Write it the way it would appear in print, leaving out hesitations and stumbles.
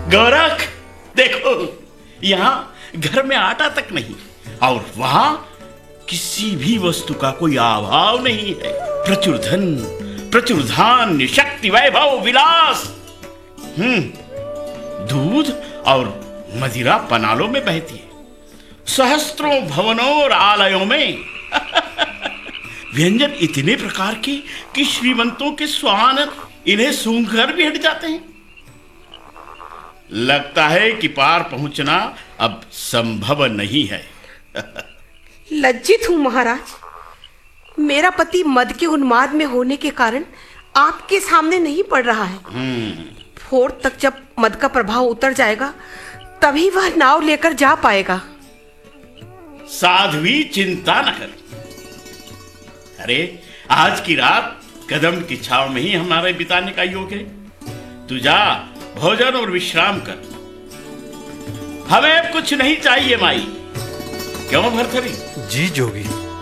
गोरख, देखो, यहाँ घर में आटा तक नहीं और वहां किसी भी वस्तु का कोई अभाव नहीं है। प्रचुर धन, प्रचुर धान्य, शक्ति, वैभव, विलास। दूध और मदिरा पनालों में बहती है, सहस्त्रों भवनों और आलयों में। व्यंजन इतने प्रकार के कि श्रीमंतों के स्वान इन्हें सूंघकर भी हट जाते हैं। लगता है कि पार पहुंचना अब संभव नहीं है। लज्जित हूं महाराज। मेरा पति मद के उन्माद में होने के कारण आपके सामने नहीं पड़ रहा है। भोर तक जब मद का प्रभाव उतर जाएगा तभी वह नाव लेकर जा पाएगा। साध्वी, चिंता न कर। अरे, आज की रात कदम की छाव में ही हमारे बिताने का योग है। तू जा, भोजन और विश्राम कर। हमें कुछ नहीं चाहिए माई। क्यों भरथरी? जी जोगी।